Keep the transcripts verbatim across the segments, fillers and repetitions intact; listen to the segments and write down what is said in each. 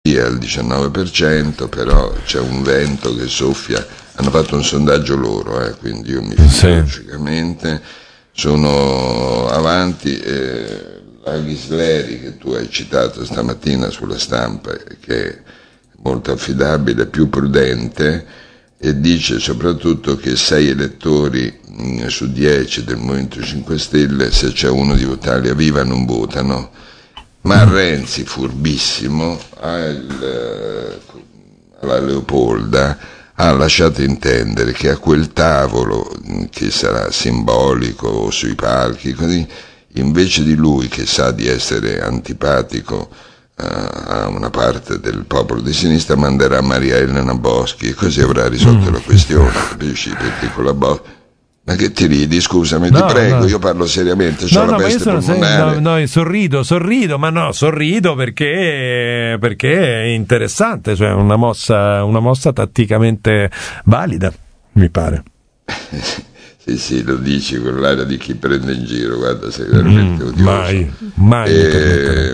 è al diciannove per cento, però c'è un vento che soffia. Hanno fatto un sondaggio loro, eh, quindi io mi fido logicamente, sono avanti. Eh, la Ghisleri, che tu hai citato stamattina sulla Stampa, che è molto affidabile, più prudente, e dice soprattutto che sei elettori mh, su dieci del Movimento cinque Stelle, se c'è uno di Italia Viva, non votano. Ma Renzi, furbissimo, al, alla Leopolda ha lasciato intendere che a quel tavolo, che sarà simbolico o sui palchi, così, invece di lui, che sa di essere antipatico uh, a una parte del popolo di sinistra, manderà Maria Elena Boschi, e così avrà risolto mm. la questione, capisci? Perché con la Boschi... Ma che ti ridi? Scusami, no, ti prego, no. Io parlo seriamente, c'ho no, la no, peste ma io sono polmonare. Se... No, no, sorrido, sorrido, ma no, sorrido perché, perché è interessante, cioè una mossa, una mossa tatticamente valida, mi pare. Sì, sì, lo dici con l'aria di chi prende in giro, guarda, sei veramente mm, odioso. Mai, mai. E,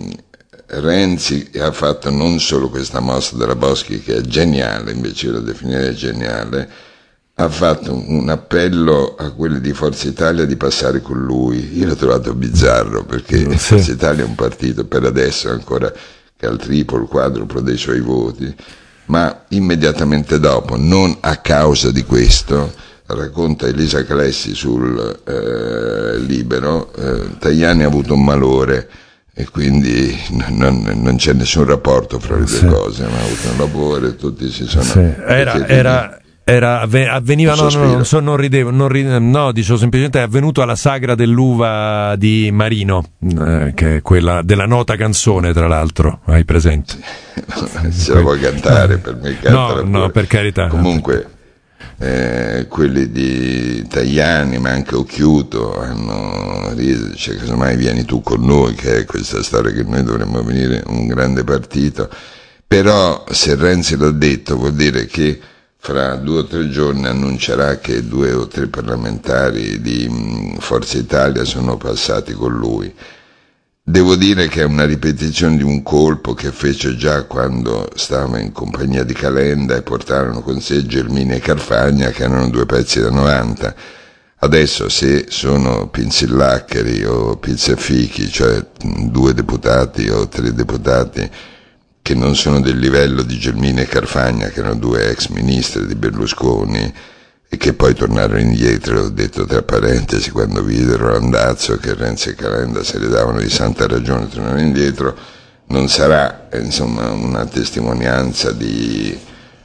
Renzi ha fatto non solo questa mossa della Boschi, che è geniale, invece io la definirei geniale, ha fatto un appello a quelli di Forza Italia di passare con lui. Io l'ho trovato bizzarro, perché sì. Forza Italia è un partito per adesso ancora che ha il triplo, il quadruplo dei suoi voti, ma immediatamente dopo, non a causa di questo, racconta Elisa Calessi sul eh, Libero, eh, Tajani ha avuto un malore e quindi non, non c'è nessun rapporto fra le due sì. cose, ma ha avuto un malore, tutti si sono... Sì. Era, era, era, avveniva, no, no, non, so, non ridevo, non ridevo, no, dicevo semplicemente è avvenuto alla sagra dell'uva di Marino, eh, che è quella della nota canzone, tra l'altro, hai presente? Se la vuoi cantare, per me cantala no, no, per carità. Comunque... Eh, quelli di Tajani, ma anche Occhiuto, hanno riso, dice che casomai vieni tu con noi, che è questa storia che noi dovremmo venire un grande partito. Però se Renzi l'ha detto, vuol dire che fra due o tre giorni annuncerà che due o tre parlamentari di Forza Italia sono passati con lui. Devo dire che è una ripetizione di un colpo che fece già quando stava in compagnia di Calenda e portarono con sé Gelmini e Carfagna, che erano due pezzi da novanta. Adesso, se sono pinzillaccheri o pizzafichi, cioè due deputati o tre deputati che non sono del livello di Gelmini e Carfagna, che erano due ex ministri di Berlusconi, e che poi tornarono indietro, l'ho detto tra parentesi, quando videro l'andazzo che Renzi e Calenda se le davano di santa ragione, tornarono indietro, non sarà insomma una testimonianza di...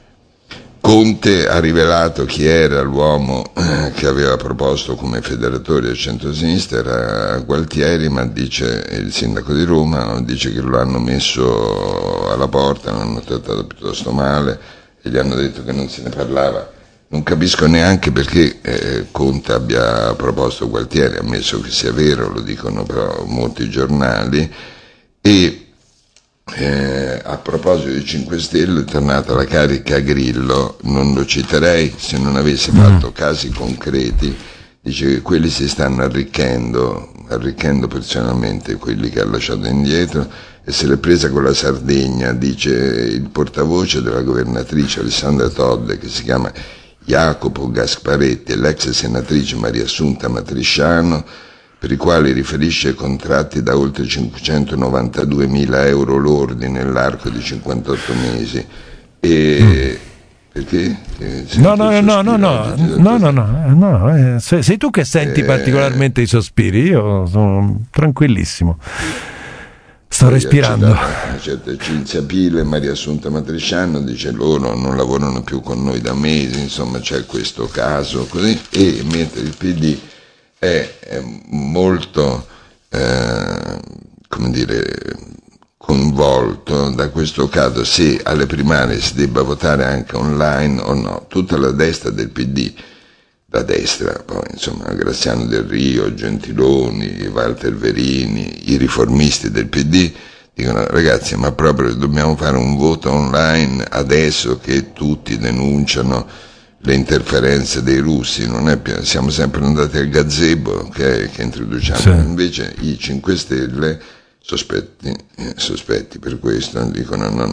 Conte ha rivelato chi era l'uomo che aveva proposto come federatore del centro-sinistra, era Gualtieri, ma dice il sindaco di Roma, dice che lo hanno messo alla porta, l'hanno trattato piuttosto male e gli hanno detto che non se ne parlava. Non capisco neanche perché eh, Conte abbia proposto Gualtieri, ammesso che sia vero, lo dicono però molti giornali. E eh, a proposito di cinque Stelle, è tornata la carica Grillo, non lo citerei se non avesse fatto casi concreti, dice che quelli si stanno arricchendo, arricchendo personalmente quelli che ha lasciato indietro, e se l'è presa con la Sardegna, dice il portavoce della governatrice Alessandra Todde, che si chiama Jacopo Gasparetti, e l'ex senatrice Maria Assunta Matrisciano, per i quali riferisce contratti da oltre cinquecentonovantaduemila euro lordi nell'arco di cinquantotto mesi. E perché? No, no, no, no, no, no, no, no, no, eh, sei, sei tu che senti eh, particolarmente i sospiri, io sono tranquillissimo. Sto respirando. Una certa Cinzia Pile e Maria Assunta Matrisciano, dice loro non lavorano più con noi da mesi, insomma c'è questo caso così, e mentre il P D è, è molto eh, come dire coinvolto da questo caso, se alle primarie si debba votare anche online o no. Tutta la destra del P D, la destra, poi insomma Graziano Del Rio, Gentiloni, Walter Verini, i riformisti del P D dicono ragazzi, ma proprio dobbiamo fare un voto online adesso che tutti denunciano le interferenze dei russi? Non è più, siamo sempre andati al gazebo che, che introduciamo, sì. Invece i cinque Stelle sospetti, eh, sospetti per questo dicono no,